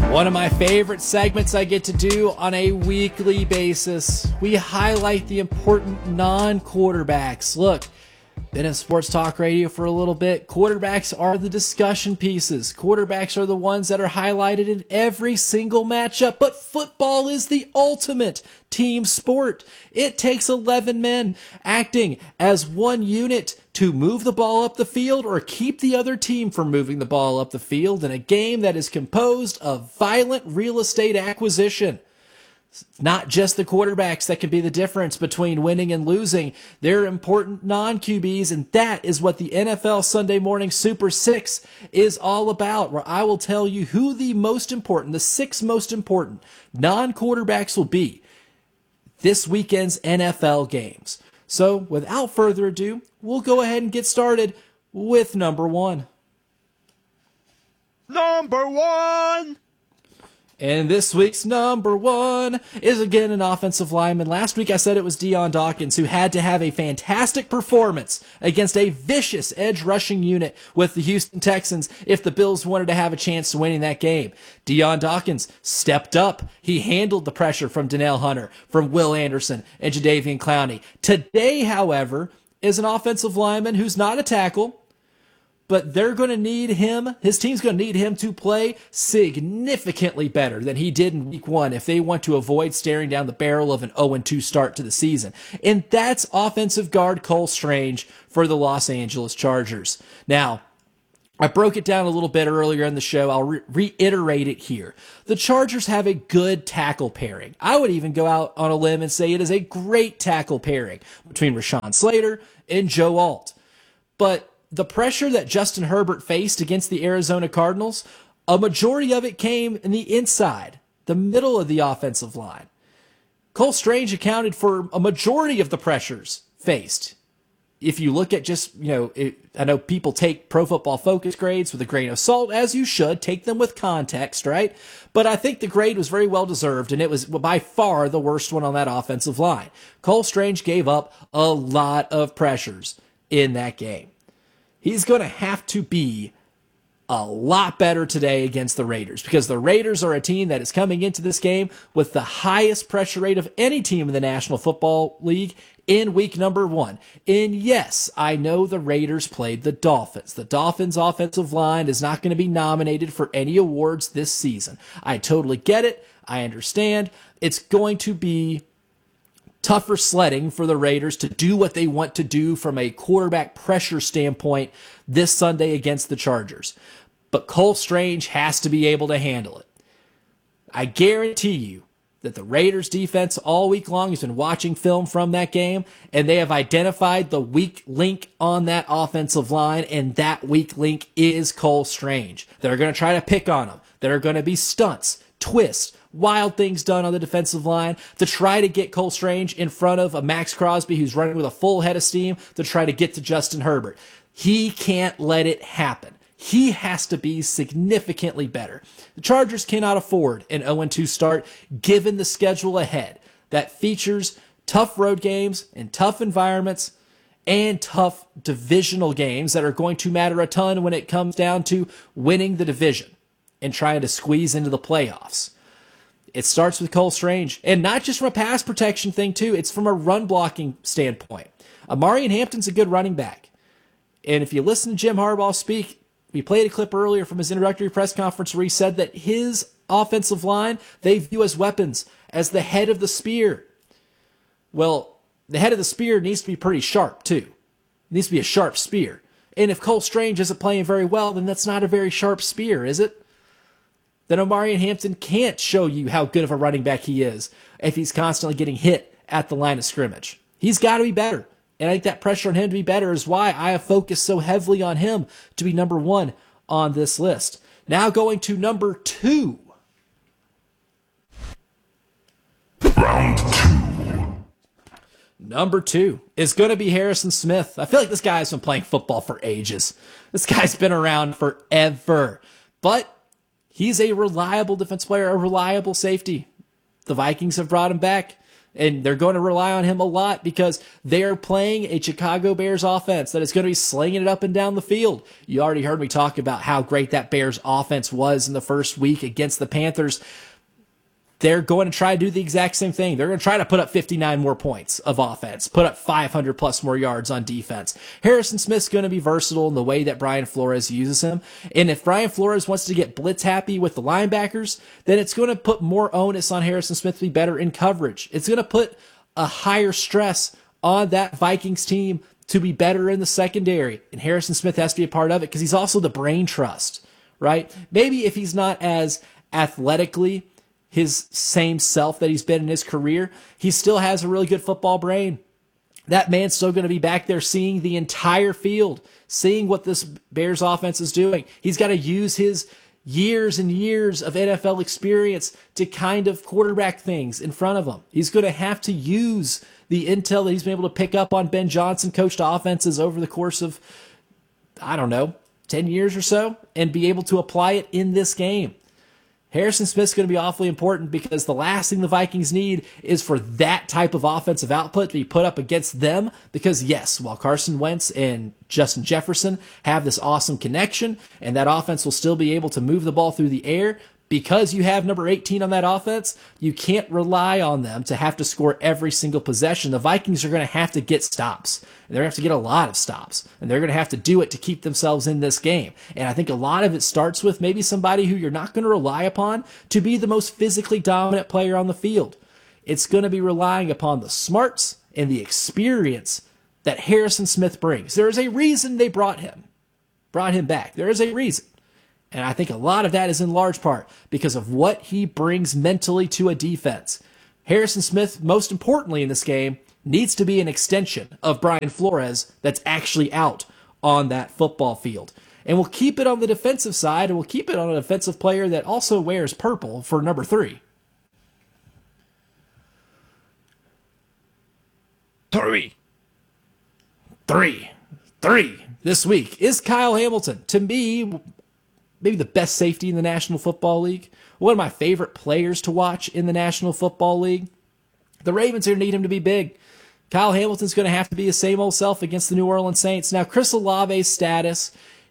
One of my favorite segments I get to do on a weekly basis. We highlight the important non-quarterbacks. Look, been in sports talk radio for a little bit. Quarterbacks are the discussion pieces. Quarterbacks are the ones that are highlighted in every single matchup. But football is the ultimate team sport. It takes 11 men acting as one unit to move the ball up the field or keep the other team from moving the ball up the field in a game that is composed of violent real estate acquisition. Not just the quarterbacks that can be the difference between winning and losing. They're important non-QBs, and that is what the NFL Sunday Morning Super 6 is all about, where I will tell you who the six most important non-quarterbacks will be this weekend's NFL games. So, without further ado, we'll go ahead and get started with number one. Number one! And this week's number one is again an offensive lineman. Last week I said it was Dion Dawkins, who had to have a fantastic performance against a vicious edge rushing unit with the Houston Texans if the Bills wanted to have a chance to winning that game. Dion Dawkins stepped up. He handled the pressure from Danielle Hunter, from Will Anderson, and Jadeveon Clowney. Today, however, is an offensive lineman who's not a tackle, but they're going to need him, his team's going to need him to play significantly better than he did in week one if they want to avoid staring down the barrel of an 0-2 start to the season. And that's offensive guard Cole Strange for the Los Angeles Chargers. Now, I broke it down a little bit earlier in the show. I'll reiterate it here. The Chargers have a good tackle pairing. I would even go out on a limb and say it is a great tackle pairing between Rashawn Slater and Joe Alt. But the pressure that Justin Herbert faced against the Arizona Cardinals, a majority of it came in the inside, the middle of the offensive line. Cole Strange accounted for a majority of the pressures faced. If you look at just, I know people take Pro Football Focus grades with a grain of salt, as you should. Take them with context, right? But I think the grade was very well deserved, and it was by far the worst one on that offensive line. Cole Strange gave up a lot of pressures in that game. He's going to have to be a lot better today against the Raiders, because the Raiders are a team that is coming into this game with the highest pressure rate of any team in the National Football League in week number one. And yes, I know the Raiders played the Dolphins. The Dolphins' offensive line is not going to be nominated for any awards this season. I totally get it. I understand. It's going to be tougher sledding for the Raiders to do what they want to do from a quarterback pressure standpoint this Sunday against the Chargers. But Cole Strange has to be able to handle it. I guarantee you that the Raiders defense all week long has been watching film from that game, and they have identified the weak link on that offensive line, and that weak link is Cole Strange. They're going to try to pick on him. There are going to be stunts, twists, wild things done on the defensive line to try to get Cole Strange in front of a Max Crosby who's running with a full head of steam to try to get to Justin Herbert. He can't let it happen. He has to be significantly better. The Chargers cannot afford an 0-2 start given the schedule ahead that features tough road games in tough environments and tough divisional games that are going to matter a ton when it comes down to winning the division and trying to squeeze into the playoffs. It starts with Cole Strange, and not just from a pass protection thing, too. It's from a run blocking standpoint. Amarian Hampton's a good running back. And if you listen to Jim Harbaugh speak, we played a clip earlier from his introductory press conference where he said that his offensive line, they view as weapons, as the head of the spear. Well, the head of the spear needs to be pretty sharp, too. It needs to be a sharp spear. And if Cole Strange isn't playing very well, then that's not a very sharp spear, is it? Then Amarian Hampton can't show you how good of a running back he is if he's constantly getting hit at the line of scrimmage. He's got to be better. And I think that pressure on him to be better is why I have focused so heavily on him to be number one on this list. Now going to number two. Round two. Number two is going to be Harrison Smith. I feel like this guy's been playing football for ages. This guy's been around forever. But he's a reliable defense player, a reliable safety. The Vikings have brought him back. And they're going to rely on him a lot because they're playing a Chicago Bears offense that is going to be slinging it up and down the field. You already heard me talk about how great that Bears offense was in the first week against the Panthers. They're going to try to do the exact same thing. They're going to try to put up 59 more points of offense, put up 500 plus more yards on defense. Harrison Smith's going to be versatile in the way that Brian Flores uses him. And if Brian Flores wants to get blitz happy with the linebackers, then it's going to put more onus on Harrison Smith to be better in coverage. It's going to put a higher stress on that Vikings team to be better in the secondary. And Harrison Smith has to be a part of it because he's also the brain trust, right? Maybe if he's not as athletically his same self that he's been in his career, he still has a really good football brain. That man's still going to be back there seeing the entire field, seeing what this Bears offense is doing. He's got to use his years and years of NFL experience to kind of quarterback things in front of him. He's going to have to use the intel that he's been able to pick up on Ben Johnson coached offenses over the course of, 10 years or so, and be able to apply it in this game. Harrison Smith's going to be awfully important because the last thing the Vikings need is for that type of offensive output to be put up against them. Because yes, while Carson Wentz and Justin Jefferson have this awesome connection and that offense will still be able to move the ball through the air, because you have number 18 on that offense, you can't rely on them to have to score every single possession. The Vikings are going to have to get stops. They're going to have to get a lot of stops. And they're going to have to do it to keep themselves in this game. And I think a lot of it starts with maybe somebody who you're not going to rely upon to be the most physically dominant player on the field. It's going to be relying upon the smarts and the experience that Harrison Smith brings. There is a reason they brought him back. There is a reason. And I think a lot of that is in large part because of what he brings mentally to a defense. Harrison Smith, most importantly in this game, needs to be an extension of Brian Flores that's actually out on that football field. And we'll keep it on the defensive side, and we'll keep it on a defensive player that also wears purple for number 3. Three this week is Kyle Hamilton. To me, maybe the best safety in the National Football League. One of my favorite players to watch in the National Football League. The Ravens are going to need him to be big. Kyle Hamilton's going to have to be his same old self against the New Orleans Saints. Now, Chris Olave's status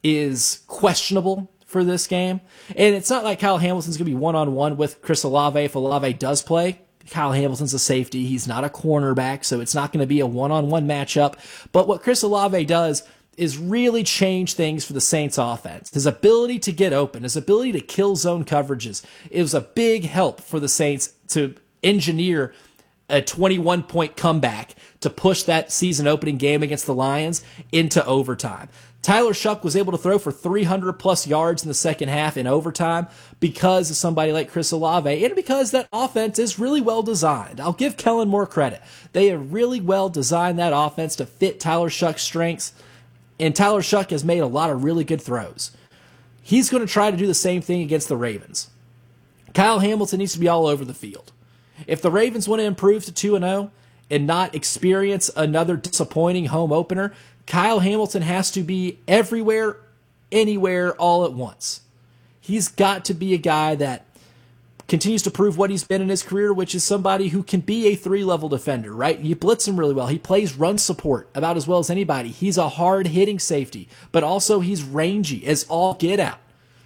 is questionable for this game. And it's not like Kyle Hamilton's going to be one-on-one with Chris Olave if Olave does play. Kyle Hamilton's a safety. He's not a cornerback, so it's not going to be a one-on-one matchup. But what Chris Olave does is really change things for the Saints offense. His ability to get open, his ability to kill zone coverages, it was a big help for the Saints to engineer a 21-point comeback to push that season opening game against the Lions into overtime. Tyler Shuck was able to throw for 300 plus yards in the second half in overtime because of somebody like Chris Olave and because that offense is really well designed. I'll give Kellen Moore credit. They have really well designed that offense to fit Tyler Shuck's strengths. And Tyler Shuck has made a lot of really good throws. He's going to try to do the same thing against the Ravens. Kyle Hamilton needs to be all over the field. If the Ravens want to improve to 2-0 and not experience another disappointing home opener, Kyle Hamilton has to be everywhere, anywhere, all at once. He's got to be a guy that continues to prove what he's been in his career, which is somebody who can be a 3-level defender, right? You blitz him really well. He plays run support about as well as anybody. He's a hard-hitting safety, but also he's rangy as all get out.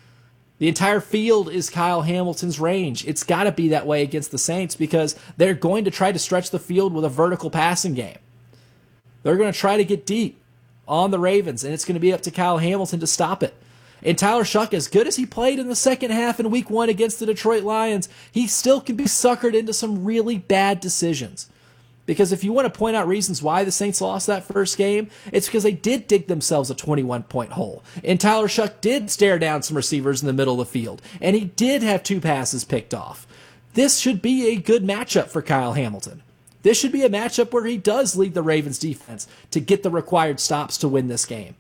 The entire field is Kyle Hamilton's range. It's got to be that way against the Saints because they're going to try to stretch the field with a vertical passing game. They're going to try to get deep on the Ravens, and it's going to be up to Kyle Hamilton to stop it. And Tyler Shuck, as good as he played in the second half in Week 1 against the Detroit Lions, he still can be suckered into some really bad decisions. Because if you want to point out reasons why the Saints lost that first game, it's because they did dig themselves a 21-point hole. And Tyler Shuck did stare down some receivers in the middle of the field. And he did have 2 passes picked off. This should be a good matchup for Kyle Hamilton. This should be a matchup where he does lead the Ravens defense to get the required stops to win this game.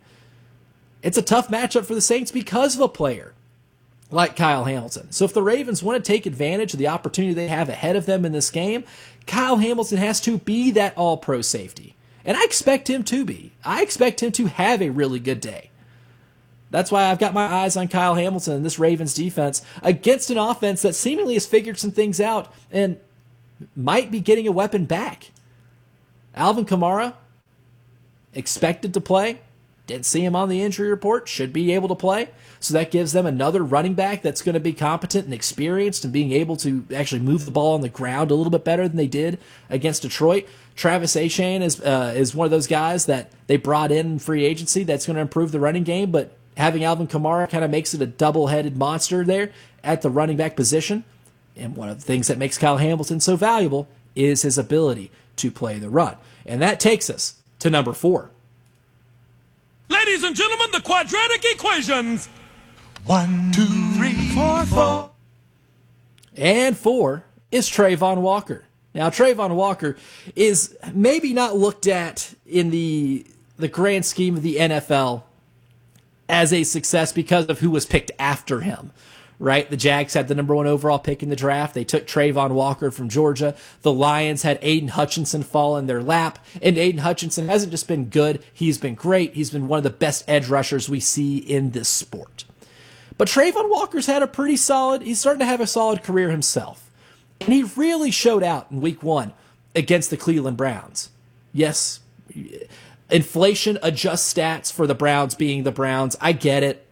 It's a tough matchup for the Saints because of a player like Kyle Hamilton. So if the Ravens want to take advantage of the opportunity they have ahead of them in this game, Kyle Hamilton has to be that all-pro safety. And I expect him to be. I expect him to have a really good day. That's why I've got my eyes on Kyle Hamilton and this Ravens defense against an offense that seemingly has figured some things out. And might be getting a weapon back. Alvin Kamara, expected to play. Didn't see him on the injury report. Should be able to play. So that gives them another running back that's going to be competent and experienced and being able to actually move the ball on the ground a little bit better than they did against Detroit. Travis Etienne is one of those guys that they brought in free agency that's going to improve the running game, but having Alvin Kamara kind of makes it a double-headed monster there at the running back position. And one of the things that makes Kyle Hamilton so valuable is his ability to play the run. And that takes us to number 4. Ladies and gentlemen, the quadratic equations. 1, 2, 3, 4, 4. And 4 is Trayvon Walker. Now, Trayvon Walker is maybe not looked at in the grand scheme of the NFL as a success because of who was picked after him, right? The Jags had the number 1 overall pick in the draft. They took Trayvon Walker from Georgia. The Lions had Aiden Hutchinson fall in their lap, and Aiden Hutchinson hasn't just been good. He's been great. He's been one of the best edge rushers we see in this sport. But Trayvon Walker's had a pretty solid, he's starting to have a solid career himself. And he really showed out in week 1 against the Cleveland Browns. Yes, inflation adjusts stats for the Browns being the Browns. I get it.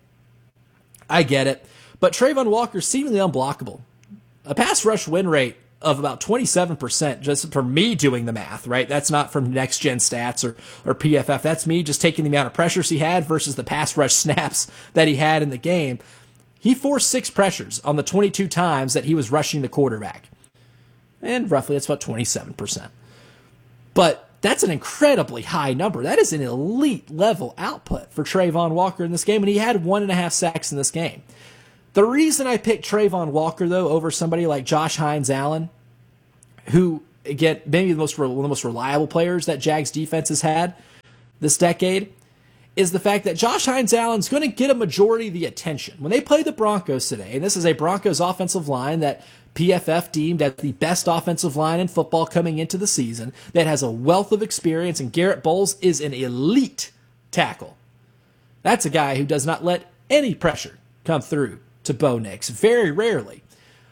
But Trayvon Walker's seemingly unblockable. A pass rush win rate of about 27%, just for me doing the math, right? That's not from Next Gen Stats or PFF. That's me just taking the amount of pressures he had versus the pass rush snaps that he had in the game. He forced 6 pressures on the 22 times that he was rushing the quarterback. And roughly that's about 27%. But that's an incredibly high number. That is an elite level output for Trayvon Walker in this game, and he had 1.5 sacks in this game. The reason I picked Trayvon Walker, though, over somebody like Josh Hines-Allen, who, again, maybe one of the most reliable players that Jags defense has had this decade, is the fact that Josh Hines-Allen's going to get a majority of the attention. When they play the Broncos today, and this is a Broncos offensive line that PFF deemed as the best offensive line in football coming into the season, that has a wealth of experience, and Garrett Bowles is an elite tackle. That's a guy who does not let any pressure come through to Bo Nix, very rarely.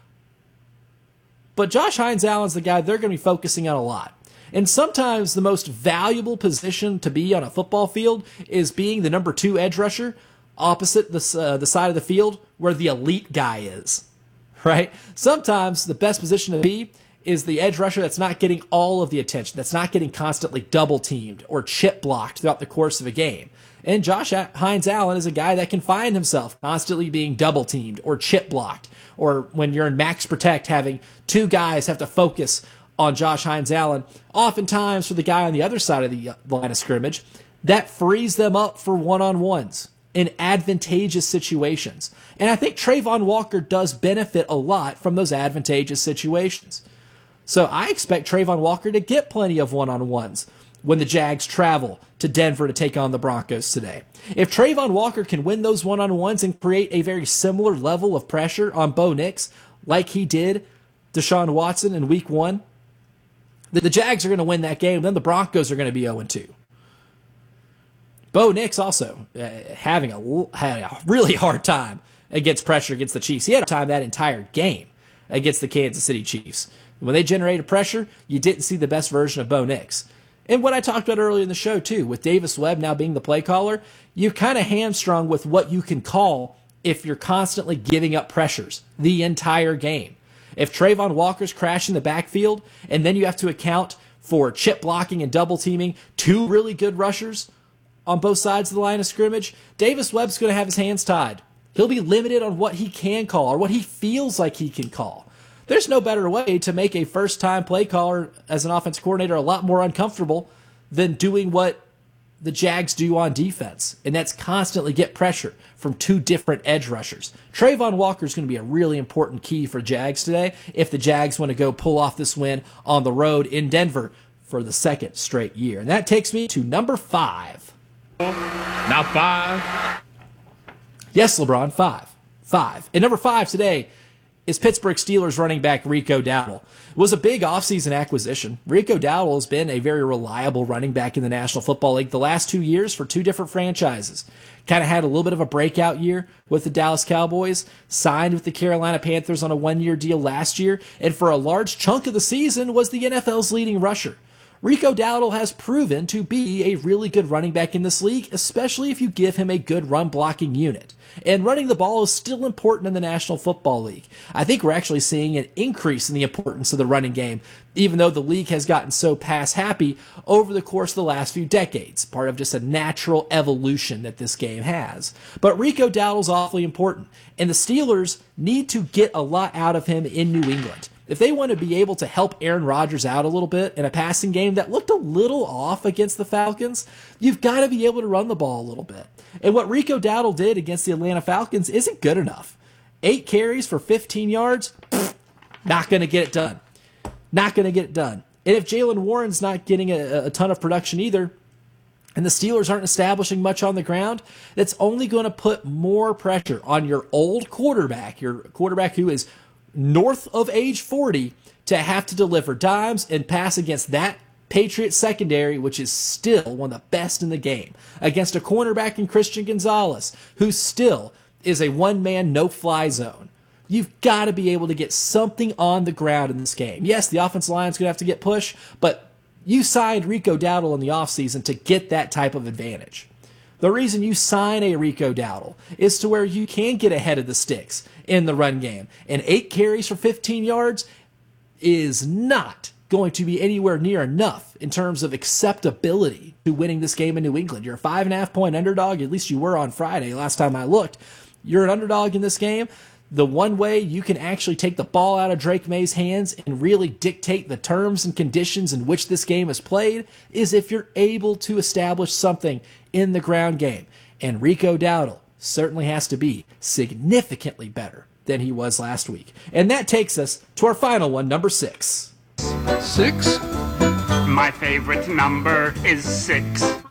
But Josh Hines-Allen's the guy they're going to be focusing on a lot. And sometimes the most valuable position to be on a football field is being the number 2 edge rusher opposite the side of the field where the elite guy is, right? Sometimes the best position to be is the edge rusher that's not getting all of the attention, that's not getting constantly double teamed or chip blocked throughout the course of a game. And Josh Hines-Allen is a guy that can find himself constantly being double teamed or chip blocked, or when you're in max protect, having 2 guys have to focus on Josh Hines-Allen, oftentimes for the guy on the other side of the line of scrimmage, that frees them up for one-on-ones in advantageous situations. And I think Trayvon Walker does benefit a lot from those advantageous situations. So I expect Trayvon Walker to get plenty of one-on-ones when the Jags travel to Denver to take on the Broncos today. If Trayvon Walker can win those one-on-ones and create a very similar level of pressure on Bo Nix, like he did Deshaun Watson in week 1, the Jags are going to win that game, then the Broncos are going to be 0-2. Bo Nix also had a really hard time against pressure against the Chiefs. He had a time that entire game against the Kansas City Chiefs. When they generated pressure, you didn't see the best version of Bo Nix. And what I talked about earlier in the show, too, with Davis Webb now being the play caller, you're kind of hamstrung with what you can call if you're constantly giving up pressures the entire game. If Trayvon Walker's crashing the backfield, and then you have to account for chip blocking and double teaming 2 really good rushers on both sides of the line of scrimmage, Davis Webb's going to have his hands tied. He'll be limited on what he can call or what he feels like he can call. There's no better way to make a first-time play caller as an offense coordinator a lot more uncomfortable than doing what the Jags do on defense, and that's constantly get pressure from 2 different edge rushers. Trayvon Walker is going to be a really important key for Jags today if the Jags want to go pull off this win on the road in Denver for the 2nd straight year. And that takes me to number 5. Now 5. Yes, LeBron, 5. And number 5 today is Pittsburgh Steelers running back Rico Dowdle. It was a big offseason acquisition. Rico Dowdle has been a very reliable running back in the National Football League the last 2 years for 2 different franchises. Kind of had a little bit of a breakout year with the Dallas Cowboys, signed with the Carolina Panthers on a 1-year deal last year, and for a large chunk of the season was the NFL's leading rusher. Rico Dowdle has proven to be a really good running back in this league, especially if you give him a good run blocking unit. And running the ball is still important in the National Football League. I think we're actually seeing an increase in the importance of the running game, even though the league has gotten so pass happy over the course of the last few decades, part of just a natural evolution that this game has. But Rico Dowdle's awfully important, and the Steelers need to get a lot out of him in New England. If they want to be able to help Aaron Rodgers out a little bit in a passing game that looked a little off against the Falcons, you've got to be able to run the ball a little bit. And what Rico Dowdle did against the Atlanta Falcons isn't good enough. 8 carries for 15 yards, not going to get it done. Not going to get it done. And if Jaylen Warren's not getting a ton of production either, and the Steelers aren't establishing much on the ground, that's only going to put more pressure on your old quarterback, your quarterback who is north of age 40, to have to deliver dimes and pass against that Patriots secondary, which is still one of the best in the game, against a cornerback in Christian Gonzalez, who still is a one-man no-fly zone. You've got to be able to get something on the ground in this game. Yes, the offensive line's going to have to get pushed, but you signed Rico Dowdle in the offseason to get that type of advantage. The reason you sign a Rico Dowdle is to where you can get ahead of the sticks in the run game. And 8 carries for 15 yards is not going to be anywhere near enough in terms of acceptability to winning this game in New England. You're a 5.5-point underdog, at least you were on Friday last time I looked. You're an underdog in this game. The one way you can actually take the ball out of Drake May's hands and really dictate the terms and conditions in which this game is played is if you're able to establish something in the ground game. And Rico Dowdle certainly has to be significantly better than he was last week. And that takes us to our final one, number 6. 6. My favorite number is 6.